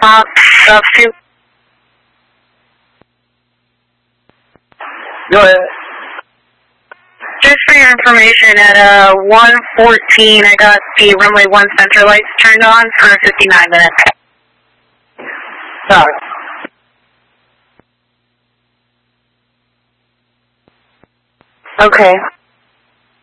Two. Go ahead. Just for your information, at 1:14, I got the runway 1 center lights turned on for 59 minutes. Sorry. Okay.